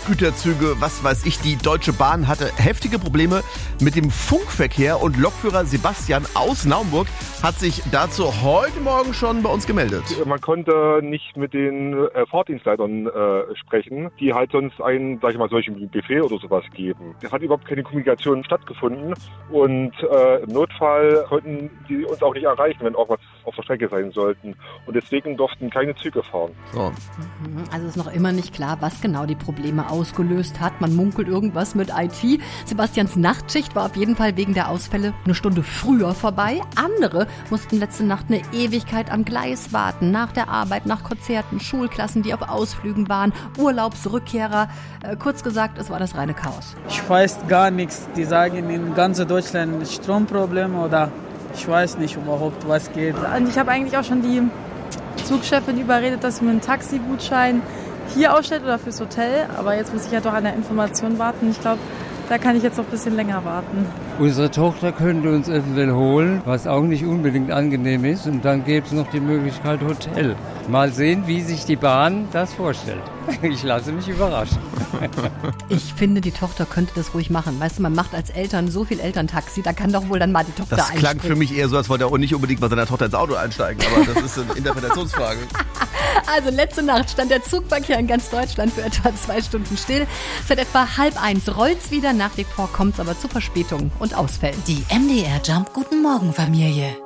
Güterzüge, was weiß ich. Die Deutsche Bahn hatte heftige Probleme mit dem Funkverkehr und Lokführer Sebastian aus Naumburg hat sich dazu heute Morgen schon bei uns gemeldet. Man konnte nicht mit den Fahrdienstleitern sprechen, die halt sonst einen, sag ich mal, solchen Buffet oder sowas geben. Es hat überhaupt keine Kommunikation stattgefunden und im Notfall konnten die uns auch nicht erreichen, wenn irgendwas auf der Strecke sein sollten. Und deswegen durften keine Züge fahren. So. Also ist noch immer nicht klar, was genau die Probleme ausgelöst hat. Man munkelt irgendwas mit IT. Sebastians Nachtschicht war auf jeden Fall wegen der Ausfälle eine Stunde früher vorbei. Andere mussten letzte Nacht eine Ewigkeit am Gleis warten. Nach der Arbeit, nach Konzerten, Schulklassen, die auf Ausflügen waren, Urlaubsrückkehrer. Kurz gesagt, es war das reine Chaos. Ich weiß gar nichts. Die sagen in ganz Deutschland Stromproblem oder ich weiß nicht überhaupt, was geht. Und ich habe eigentlich auch schon die Zugchefin überredet, dass sie mir einen Taxigutschein hier ausstellt oder fürs Hotel. Aber jetzt muss ich ja doch an der Information warten. Ich glaube, da kann ich jetzt noch ein bisschen länger warten. Unsere Tochter könnte uns eventuell holen, was auch nicht unbedingt angenehm ist. Und dann gäbe es noch die Möglichkeit Hotel. Mal sehen, wie sich die Bahn das vorstellt. Ich lasse mich überraschen. Ich finde, die Tochter könnte das ruhig machen. Weißt du, man macht als Eltern so viel Elterntaxi, da kann doch wohl dann mal die Tochter Das klang einspringen. für mich eher so, als wollte er auch nicht unbedingt bei seiner Tochter ins Auto einsteigen. Aber das ist eine Interpretationsfrage. Also letzte Nacht stand der Zugverkehr in ganz Deutschland für etwa 2 Stunden still. Seit etwa 12:30 rollt's wieder. Nach wie vor kommt's aber zu Verspätungen und Ausfällen. Die MDR Jump Guten Morgen Familie.